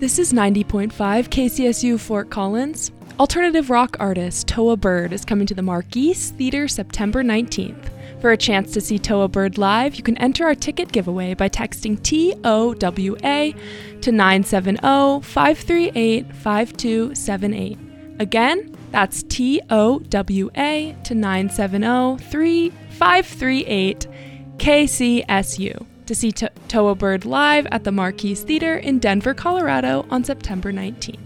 This is 90.5 KCSU Fort Collins. Alternative rock artist Toa Bird is coming to the Marquise Theater September 19th. For a chance to see Toa Bird live, you can enter our ticket giveaway by texting TOWA to 970-538-5278. Again, that's TOWA to 970-538 KCSU to see Toa Bird live at the Marquise Theater in Denver, Colorado on September 19th.